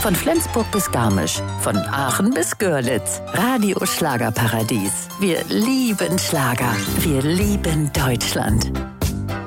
Von Flensburg bis Garmisch, von Aachen bis Görlitz. Radio Schlagerparadies. Wir lieben Schlager. Wir lieben Deutschland.